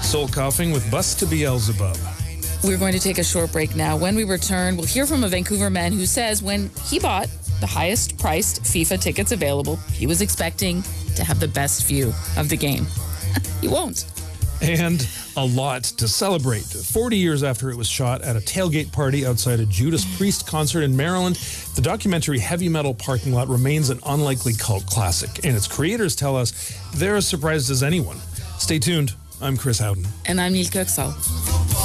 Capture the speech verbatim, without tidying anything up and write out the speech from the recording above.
Soul Coughing with Bus to Beelzebub. We're going to take a short break now. When we return, we'll hear from a Vancouver man who says when he bought the highest priced FIFA tickets available, he was expecting to have the best view of the game. He won't. And a lot to celebrate. forty years after it was shot at a tailgate party outside a Judas Priest concert in Maryland, the documentary Heavy Metal Parking Lot remains an unlikely cult classic. And its creators tell us they're as surprised as anyone. Stay tuned. I'm Chris Howden. And I'm Neil Kirksall.